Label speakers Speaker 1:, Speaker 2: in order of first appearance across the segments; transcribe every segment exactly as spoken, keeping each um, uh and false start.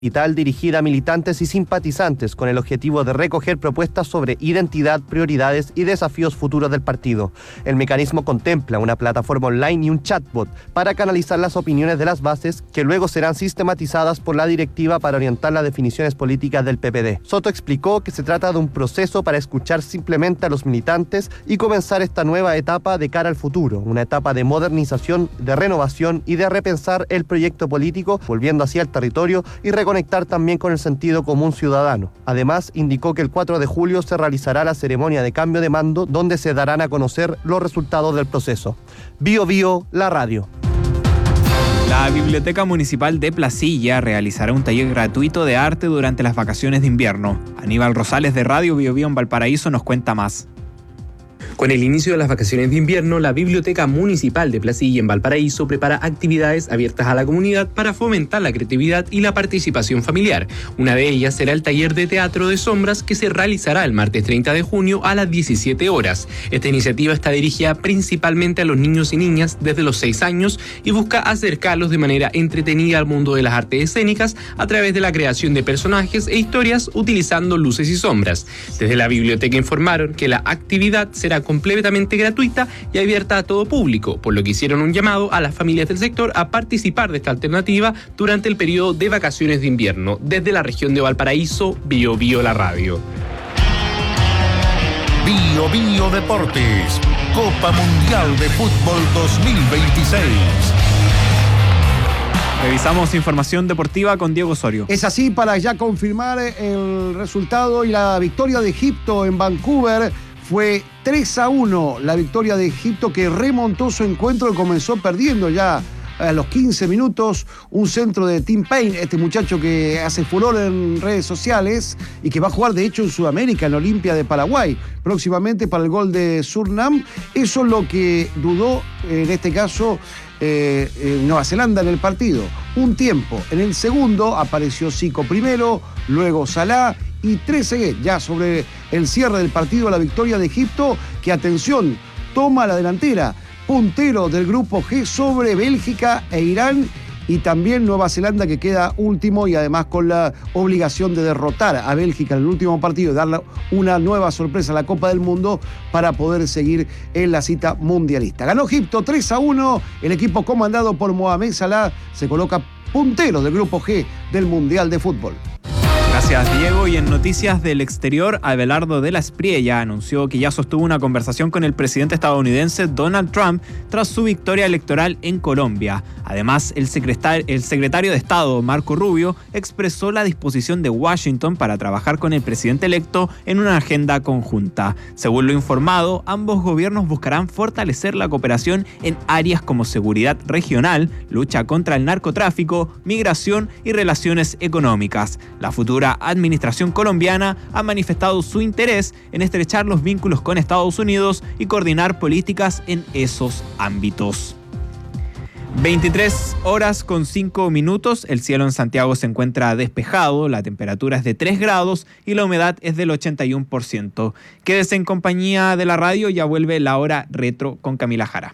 Speaker 1: digital dirigida a militantes y simpatizantes con el objetivo de recoger propuestas sobre identidad, prioridades y desafíos futuros del partido. El mecanismo contempla una plataforma online y un chatbot para canalizar las opiniones de las bases que luego serán sistematizadas por la directiva para orientar las definiciones políticas del P P D. Soto explicó que se trata de un proceso para escuchar simplemente a los militantes y comenzar esta nueva etapa de cara al futuro, una etapa de modernización, de renovación y de repensar el proyecto político, volviendo así al territorio y reconociendo conectar también con el sentido común ciudadano. Además, indicó que el cuatro de julio se realizará la ceremonia de cambio de mando, donde se darán a conocer los resultados del proceso. Bio Bio, la radio.
Speaker 2: La Biblioteca Municipal de Placilla realizará un taller gratuito de arte durante las vacaciones de invierno. Aníbal Rosales de Radio Bio Bio en Valparaíso nos cuenta más.
Speaker 3: Con el inicio de las vacaciones de invierno, la Biblioteca Municipal de Placilla en Valparaíso prepara actividades abiertas a la comunidad para fomentar la creatividad y la participación familiar. Una de ellas será el taller de teatro de sombras que se realizará el martes treinta de junio a las diecisiete horas. Esta iniciativa está dirigida principalmente a los niños y niñas desde los seis años y busca acercarlos de manera entretenida al mundo de las artes escénicas a través de la creación de personajes e historias utilizando luces y sombras. Desde la biblioteca informaron que la actividad será completamente gratuita y abierta a todo público, por lo que hicieron un llamado a las familias del sector a participar de esta alternativa durante el periodo de vacaciones de invierno. Desde la región de Valparaíso, Bio Bio la radio.
Speaker 4: Bio Bio Deportes, Copa Mundial de Fútbol dos mil veintiséis.
Speaker 2: Revisamos información deportiva con Diego Osorio.
Speaker 5: Es así, para ya confirmar el resultado y la victoria de Egipto en Vancouver. Fue tres a uno la victoria de Egipto, que remontó su encuentro y comenzó perdiendo ya a los quince minutos. Un centro de Tim Payne, este muchacho que hace furor en redes sociales y que va a jugar de hecho en Sudamérica, en Olimpia de Paraguay, próximamente para el gol de Surinam. Eso es lo que dudó en este caso eh, en Nueva Zelanda en el partido. Un tiempo. En el segundo apareció Zico primero, luego Salah y Trezeguet, ya sobre el cierre del partido, la victoria de Egipto, que, atención, toma la delantera, puntero del grupo G sobre Bélgica e Irán, y también Nueva Zelanda, que queda último y además con la obligación de derrotar a Bélgica en el último partido y darle una nueva sorpresa a la Copa del Mundo para poder seguir en la cita mundialista. Ganó Egipto tres a uno, el equipo comandado por Mohamed Salah se coloca puntero del grupo G del Mundial de Fútbol.
Speaker 2: Gracias, Diego. Y en noticias del exterior, Abelardo de la Espriella anunció que ya sostuvo una conversación con el presidente estadounidense Donald Trump tras su victoria electoral en Colombia. Además, el secretario, el secretario de Estado, Marco Rubio, expresó la disposición de Washington para trabajar con el presidente electo en una agenda conjunta. Según lo informado, ambos gobiernos buscarán fortalecer la cooperación en áreas como seguridad regional, lucha contra el narcotráfico, migración y relaciones económicas. La futura administración colombiana ha manifestado su interés en estrechar los vínculos con Estados Unidos y coordinar políticas en esos ámbitos. veintitrés horas con cinco minutos, el cielo en Santiago se encuentra despejado, la temperatura es de tres grados y la humedad es del ochenta y uno por ciento. Quédese en compañía de la radio, ya vuelve la hora retro con Camila Jara.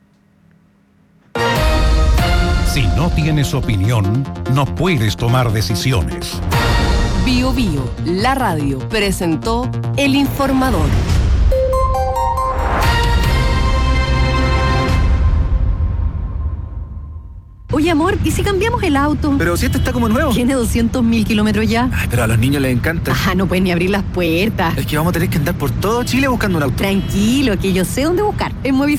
Speaker 4: Si no tienes opinión, no puedes tomar decisiones.
Speaker 6: Bio Bio, la radio, presentó El Informador. Oye, amor, ¿y si cambiamos el auto?
Speaker 7: Pero si este está como nuevo.
Speaker 6: Tiene doscientos mil kilómetros ya.
Speaker 7: Ay, pero a los niños les encanta.
Speaker 6: Ah, no pueden ni abrir las puertas.
Speaker 7: Es que vamos a tener que andar por todo Chile buscando un auto.
Speaker 6: Tranquilo, que yo sé dónde buscar. En Movistar